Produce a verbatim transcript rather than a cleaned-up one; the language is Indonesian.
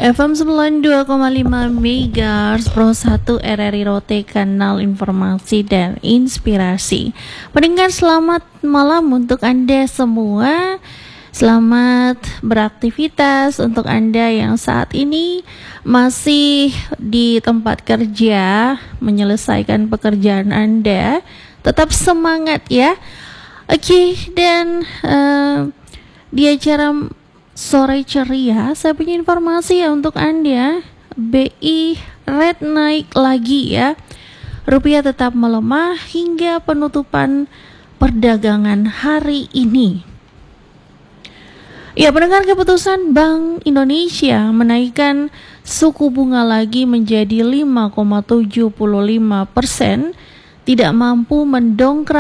F M sembilan puluh dua koma lima MHz Pro satu R R I Rote, kanal informasi dan inspirasi. Pendengar, selamat malam untuk Anda semua. Selamat beraktivitas untuk Anda yang saat ini masih di tempat kerja menyelesaikan pekerjaan Anda. Tetap semangat ya. Oke, dan uh, di acara Sore Ceria, saya punya informasi ya untuk Anda. B I Rate naik lagi ya. Rupiah tetap melemah hingga penutupan perdagangan hari ini. Ya, pendengar, keputusan Bank Indonesia menaikkan suku bunga lagi menjadi lima koma tujuh lima persen tidak mampu mendongkrak